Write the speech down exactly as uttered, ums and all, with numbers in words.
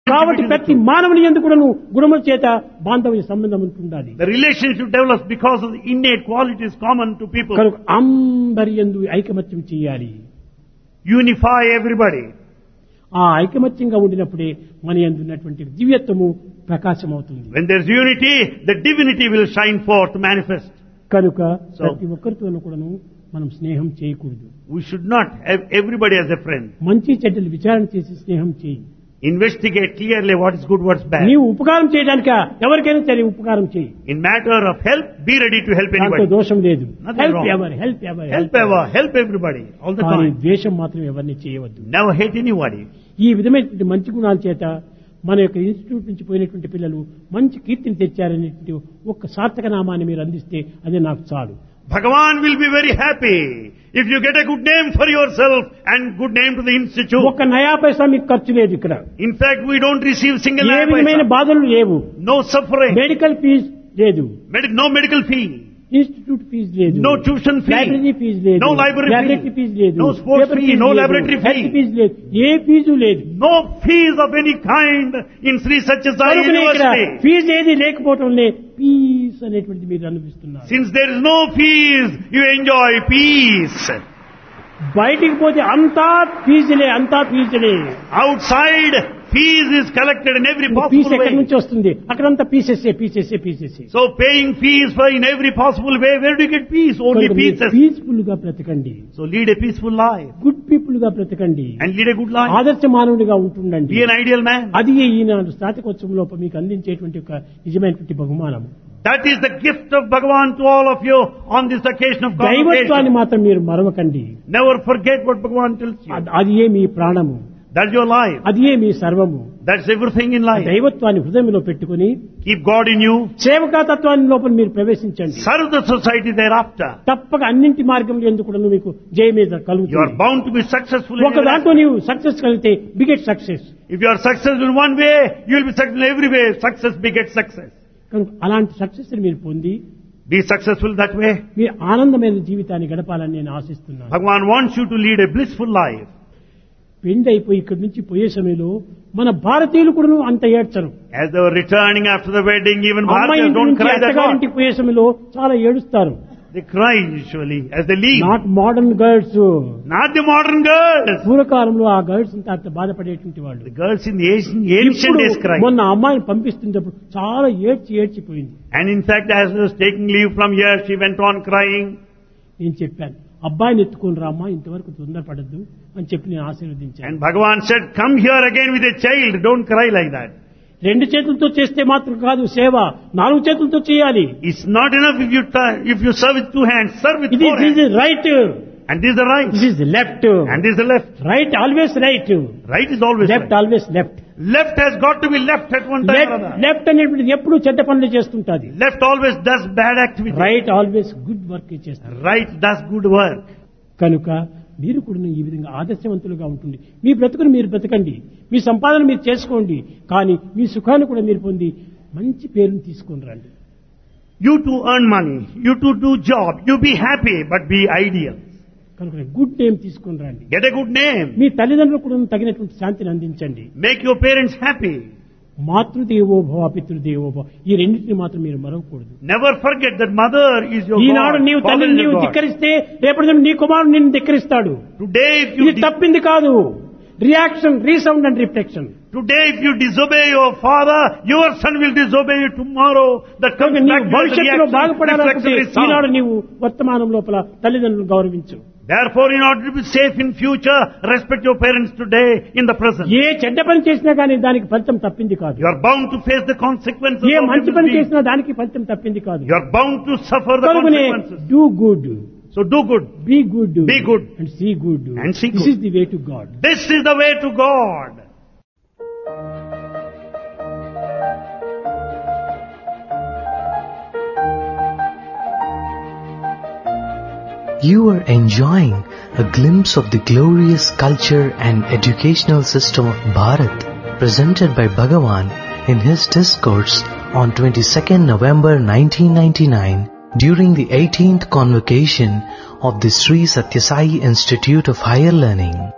కాబట్టి ప్రతి మానవుని యందు కూడాను గుణముల చేత బాంధవ్య సంబంధం ఉంటుండాలి. The relationship develops because of the innate qualities common to people. కనుక అందరి యందు ఐకమత్యం చేయాలి. Unify everybody. ఆ ఐకమత్యంగా ఉండినప్పుడే మన యందు ఉన్నటువంటి దివ్యత్వము ప్రకాశం అవుతుంది. When there is unity, the divinity will shine forth, manifest. కనుక So, ప్రతి ఒక్కరితోనూ కూడాను మనం స్నేహం చేయకూడదు. we should not have everybody as a friend. మంచి చెడ్డలు విచారణ చేసి స్నేహం చేయి. Investigate clearly what is good, what's bad. నీవు ఉపకారం చేయడానిక ఎవరికైనా సరే ఉపకారం చేయి. In matter of help, be ready to help దాంతో anybody. దోషం లేదు. Nothing help wrong. Ever help ever Help ever, help everybody, all the కానీ time. ద్వేషం మాత్రం ఎవరిని చేయవద్దు. Never hate anybody. ఈ విధమైనటువంటి మంచి గుణాల చేత మన యొక్క ఇన్స్టిట్యూట్ నుంచి పోయినటువంటి పిల్లలు మంచి కీర్తిని తెచ్చారనేటువంటి ఒక్క సార్థక నామాన్ని మీరు అందిస్తే అదే నాకు చాలు. Bhagavan will be very happy if you get a good name for yourself and good name to the institute. ఒక్క నయా పైసా మీకు ఖర్చు లేదు ఇక్కడ. In fact, we don't receive single ఏ విధమైన paisa. బాధలు లేవు. No suffering. మెడికల్ ఫీజు లేదు. Medi- no medical fee. Institute fee లేదు. No tuition fee. Library fee లేదు. No library fee. Laboratory fee లేదు. No sports paper fee. Fee No లేదు. laboratory fee. Health fee లేదు. ఏ fee లేదు. No fees of any kind in Sri Satyasai కనుకనే ఇక్కడ University. Fee ఏది లేకపోవటంలే piece అనేటువంటిది మీరు అనిపిస్తున్నారు. Since there is no fees, you enjoy peace. బయటికి పోతే అంతా ఫీజులే అంతా ఫీజులే. Outside, fees is collected in every piece possible ఎక్కడి way. నుంచి వస్తుంది? అక్కడంతా పీసెస్సే పీసెస్సే పీసెస్సే. So paying fees for in every possible way, where do you get peace? Only pieces. Peaceful గా బ్రతకండి. So lead a peaceful life good people గా బ్రతకండి. and lead a good life. ఆదర్శ మానవుడిగా ఉంటుండండి. Be an ideal man. అది ఈనాడు స్నాతకోత్సవం లోపల మీకు అందించేటువంటి ఒక నిజమైనటువంటి బహుమానం. That is the gift of Bhagavan to all of you on this occasion of దైవత్వాన్ని convocation. మాత్రం మీరు మరవకండి. Never forget what Bhagavan tells you. అద్- అది ఏ మీ ప్రాణము, That's your life. అది ఏ మీ సర్వము. That's everything in life. దైవత్వాన్ని హృదయంలో పెట్టుకుని Keep God in you. సేవకా తత్వాన్ని లోపల మీరు ప్రవేశించండి. Serve the society thereafter. తప్పక అన్నింటి మార్గంలో ఎందుకు కూడా మీకు జయ మీద You are కలుగుతుంది. bound to be successful in ఒక your life. దాంట్లో నీవు సక్సెస్ కలిగితే beget success. If you are successful in one way, you will be successful in every way. Success begets success. కనుక అలాంటి సక్సెస్ మీరు పొంది Be successful that way. మీరు ఆనందమైన జీవితాన్ని గడపాలని నేను ఆశిస్తున్నాను. Bhagavan wants you to lead a blissful life. పెండి అయిపోయి ఇక్కడి నుంచి పోయే సమయంలో మన భారతీయులు కూడా అంత ఏడ్చరు. As they were returning after the wedding, even అమ్మాయి Bharatiyas ఇంటి don't నుంచి cry that much. అత్తగారింటికి పోయే సమయంలో చాలా ఏడుస్తారు. They cry usually as they leave. Not modern girls. Not the modern girls. పూర్వకాలంలో ఆ గర్ల్స్ అంతా అంత బాధపడేటువంటి వాళ్ళు. The girls in the ancient, ancient ఇప్పుడు days cry. మొన్న అమ్మాయిని పంపిస్తున్నప్పుడు చాలా ఏడ్చి ఏడ్చిపోయింది. And in fact, as she was taking leave from here, she went on crying. నేను చెప్పాను, అబ్బాయిని ఎత్తుకుని రామ్మా, ఇంతవరకు తొందరపడద్దు అని చెప్పి నేను ఆశీర్వదించాను. And Bhagavan said, come here again with a child. Don't cry like that. రెండు చేతులతో చేస్తే మాత్రం కాదు సేవ, నాలుగు చేతులతో చేయాలి. It's not enough if you t- if you serve with two hands. Serve with ఇది four hands. Right, And this is the right. This is left. And this is the left. Right always right, Right is always left right. Always left. Left has got to be left at one time or other. Left అనేటువంటిది ఎప్పుడు చెడ్డ పనులు చేస్తుంటది. Left always does bad activity. Right always good work చేస్తారు. Right does good work. కనుక మీరు కూడా ఈ విధంగా ఆదర్శవంతులుగా ఉంటుంది. మీ బ్రతుకును మీరు బ్రతకండి, మీ సంపాదన మీరు చేసుకోండి, కానీ మీ సుఖాన్ని కూడా మీరు పొంది మంచి పేరుని తీసుకొని రండి. You too earn money. You too do job. You be happy, but be ideal. కనుక గుడ్ నేమ్ తీసుకొని రండి. Get a good name. మీ తల్లిదండ్రులకు కూడా తగినటువంటి శాంతిని అందించండి. Make your parents happy. మాతృదేవో భవ పితృదేవో భవ, ఈ రెండింటిని మాత్రం మీరు మరవకూడదు. Never forget that mother is your Eenadu God. నీవు Father తల్లిని is నీవు your God. ధిక్కరిస్తే రేపటి నీ కుమారుడు నిన్ను ధిక్కరిస్తాడు. Today if ఇది you di- తప్పింది కాదు. Reaction, resound and reflection. today if you disobey your father, your son will disobey you tomorrow. That comes కనుక నీవు back to the భవిష్యత్తులో reaction, బాగుపడాలనుకుంటే reflection is Eenadu sound. నీవు వర్తమానం లోపల తల్లిదండ్రులను గౌరవించు. Therefore, in order to be safe in future, respect your parents today in the present. ఏ చెడ్డ పని చేసినా కానీ దానికి ఫలితం తప్పింది కాదు. You are bound to face the consequences A of మంచి your పని deeds. చేసినా దానికి ఫలితం తప్పింది కాదు. You are bound to suffer the కనుకనే consequences. Do good, So do good. Be good, Be good. And see good. And see this good. Is the way to God. This is the way to God. You are enjoying a glimpse of the glorious culture and educational system of Bharat, presented by Bhagavan in his discourse on twenty-second November nineteen ninety-nine during the eighteenth convocation of the Sri Satyasai Institute of Higher Learning.